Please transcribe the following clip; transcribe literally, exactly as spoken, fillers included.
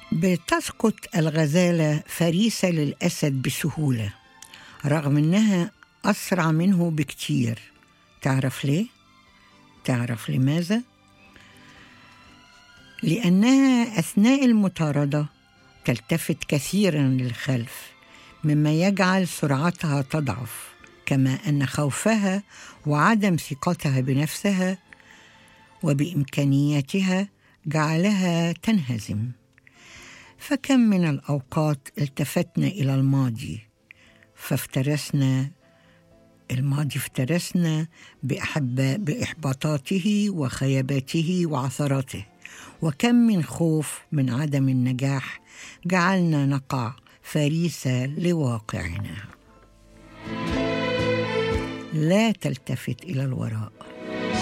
بتسقط الغزالة فريسة للأسد بسهولة رغم أنها أسرع منه بكتير. تعرف ليه؟ تعرف لماذا؟ لأنها أثناء المطاردة تلتفت كثيرا للخلف مما يجعل سرعتها تضعف، كما أن خوفها وعدم ثقتها بنفسها وبإمكانياتها جعلها تنهزم. فكم من الأوقات التفتنا إلى الماضي فافترسنا الماضي افترسنا بأحب بإحباطاته وخيباته وعثراته، وكم من خوف من عدم النجاح جعلنا نقع فريسة لواقعنا. لا تلتفت إلى الوراء.